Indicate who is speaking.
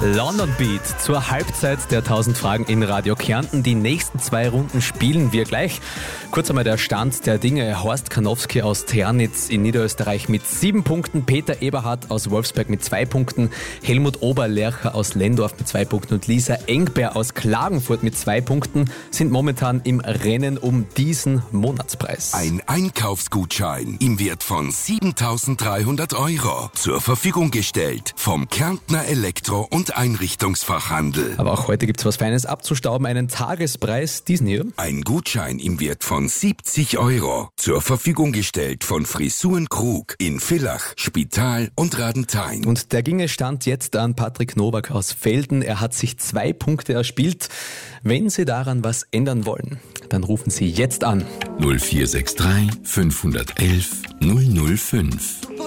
Speaker 1: London Beat zur Halbzeit der 1000 Fragen in Radio Kärnten. Die nächsten 2 Runden spielen wir gleich. Kurz einmal der Stand der Dinge. Horst Karnowski aus Ternitz in Niederösterreich mit 7 Punkten, Peter Eberhardt aus Wolfsberg mit 2 Punkten, Helmut Oberlercher aus Lendorf mit 2 Punkten und Lisa Engber aus Klagenfurt mit 2 Punkten sind momentan im Rennen um diesen Monatspreis.
Speaker 2: Ein Einkaufsgutschein im Wert von 7.300 € zur Verfügung gestellt vom Kärntner Elektro- und Einrichtungsfachhandel.
Speaker 1: Aber auch heute gibt's was Feines abzustauben, einen Tagespreis, diesen hier.
Speaker 2: Ein Gutschein im Wert von 70 € zur Verfügung gestellt von Frisuren Krug in Villach, Spital und Radenthein.
Speaker 1: Und der ginge Stand jetzt an Patrick Nowak aus Velden. Er hat sich 2 Punkte erspielt. Wenn Sie daran was ändern wollen, dann rufen Sie jetzt an.
Speaker 2: 0463 511 005.